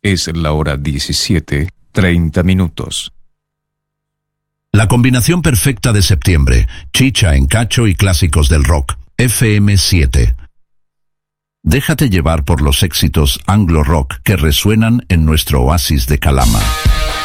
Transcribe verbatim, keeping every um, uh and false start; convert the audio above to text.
Es la hora diecisiete, treinta minutos. La combinación perfecta de septiembre, chicha en cacho y clásicos del rock. F M siete. Déjate llevar por los éxitos anglo rock que resuenan en nuestro oasis de Calama.